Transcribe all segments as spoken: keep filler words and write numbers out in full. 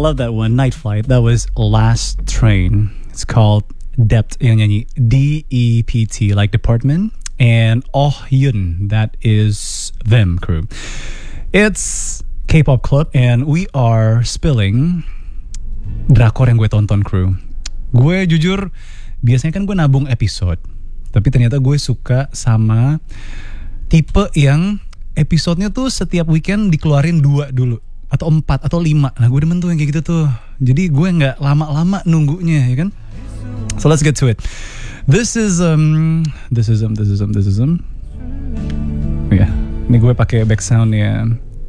love that one. Night Flight. That was Last Train. It's called Dept yang nyanyi D E P T like department, and Oh Yun, that is them crew. It's K-pop club and we are spilling drakor yang gue tonton crew. Gue jujur biasanya kan gue nabung episode, tapi ternyata gue suka sama tipe yang episodenya tuh setiap weekend dikeluarin dua dulu atau empat atau lima. Nah gue demen tuh yang kayak gitu tuh. Jadi gue nggak lama-lama nunggunya ya kan. So let's get to it. This is um, this is um, this is um, this is um. Ya, yeah. Ini gue pakai back soundnya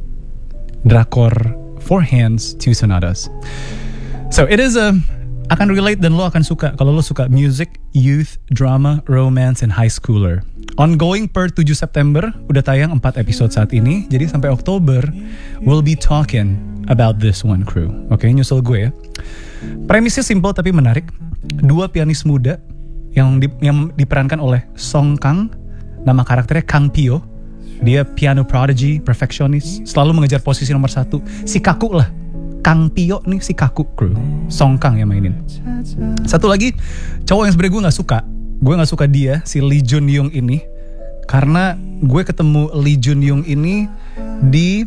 drakor Four Hands, Two Sonatas. So it is a akan relate dan lo akan suka kalau lo suka music, youth, drama, romance, and high schooler. Ongoing per tujuh September, udah tayang empat episode saat ini. Jadi sampai Oktober, we'll be talking about this one crew. Oke, okay, nyusul gue ya. Premisnya simple tapi menarik. Dua pianis muda yang, di, yang diperankan oleh Song Kang. Nama karakternya Kang Pyo. Dia piano prodigy, perfectionist, selalu mengejar posisi nomor satu. Si kaku lah. Kang Pyo nih si kaku crew. Song Kang yang mainin. Satu lagi, cowok yang sebenarnya gue gak suka. Gue gak suka dia, si Lee Jun Young ini. Karena gue ketemu Lee Jun Young ini di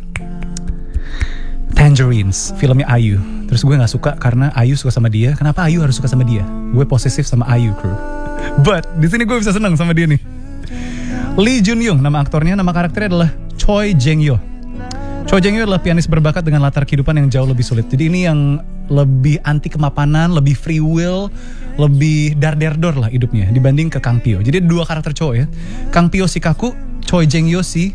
Tangerines, filmnya Ayu. Terus gue gak suka karena Ayu suka sama dia. Kenapa Ayu harus suka sama dia? Gue posesif sama Ayu crew. But di sini gue bisa senang sama dia nih. Lee Jun Young, nama aktornya, nama karakternya adalah Choi Jeng-yo. Choi Jeng-yo adalah pianis berbakat dengan latar kehidupan yang jauh lebih sulit. Jadi ini yang lebih anti kemapanan, lebih free will, lebih dar-der-dor lah hidupnya dibanding ke Kang Pyo. Jadi dua karakter cowok ya. Kang Pyo si kaku, Choi Jeng-yo si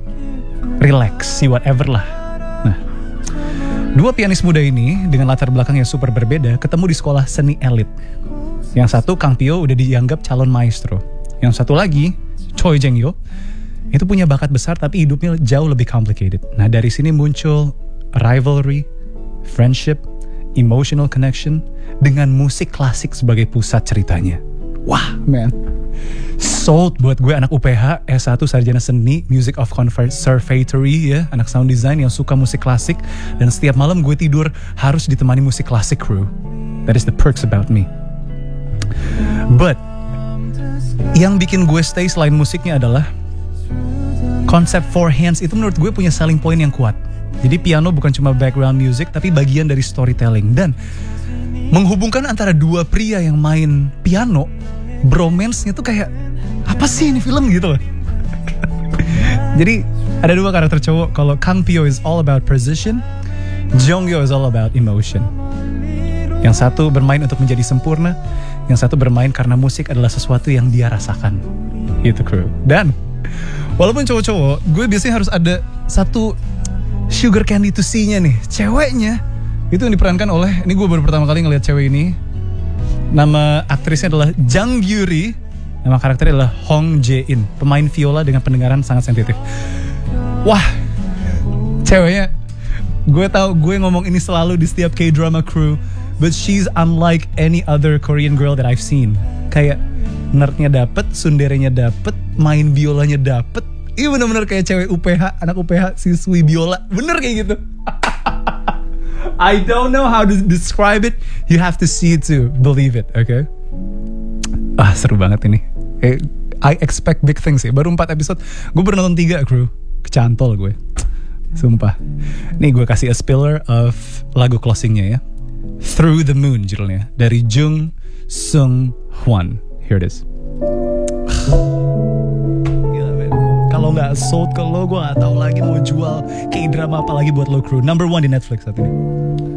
relax, si whatever lah. Nah, dua pianis muda ini dengan latar belakang yang super berbeda ketemu di sekolah seni elit. Yang satu Kang Pyo udah dianggap calon maestro. Yang satu lagi Choi Jeng-yo itu punya bakat besar tapi hidupnya jauh lebih complicated. Nah dari sini muncul rivalry, friendship, emotional connection dengan musik klasik sebagai pusat ceritanya. Wah man, sold buat gue anak U P H S satu sarjana seni Music of Conservatory ya, anak sound design yang suka musik klasik. Dan setiap malam gue tidur harus ditemani musik klasik crew. That is the perks about me. But yang bikin gue stay selain musiknya adalah konsep Four Hands itu menurut gue punya selling point yang kuat. Jadi piano bukan cuma background music tapi bagian dari storytelling. Dan menghubungkan antara dua pria yang main piano, bromance-nya tuh kayak apa sih ini film gitu loh. Jadi ada dua karakter cowok. Kalau Kang Pyo is all about precision, Jong-yo is all about emotion. Yang satu bermain untuk menjadi sempurna, yang satu bermain karena musik adalah sesuatu yang dia rasakan. Itu crew. Dan walaupun cowok-cowok, gue biasanya harus ada satu sugar candy to see-nya nih. Ceweknya itu yang diperankan oleh, ini gue baru pertama kali ngeliat cewek ini. Nama aktrisnya adalah Jang Gyuri. Nama karakternya adalah Hong Jae-in, pemain viola dengan pendengaran sangat sensitif. Wah, ceweknya, gue tahu gue ngomong ini selalu di setiap K-drama crew, but she's unlike any other Korean girl that I've seen. Kayak nerdnya dapet, sunderenya dapet, main biolanya dapet. Iya bener-bener kayak cewek U P H, anak U P H, siswi biola. Bener kayak gitu. I don't know how to describe it. You have to see it to believe it, okay? Ah, seru banget ini. Eh, I expect big things ya. Baru empat episode. Gue baru nonton tiga, crew. Kecantol gue. Sumpah. Nih gue kasih a spiller of lagu closingnya ya. Through the Moon judulnya. Dari Jung Sung Hwan. Here it is. Gila men. Kalau gak sold ke lo, gue gak tahu lagi mau jual K-drama apa lagi buat lo crew. Number one di Netflix saat ini.